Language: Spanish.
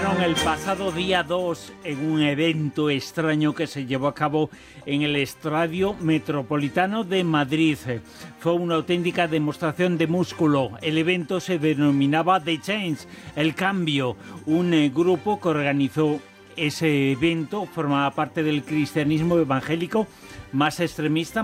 murieron el pasado día 2 en un evento extraño que se llevó a cabo en el Estadio Metropolitano de Madrid. Fue una auténtica demostración de músculo. El evento se denominaba The Change, el cambio. Un grupo que organizó ese evento formaba parte del cristianismo evangélico más extremista,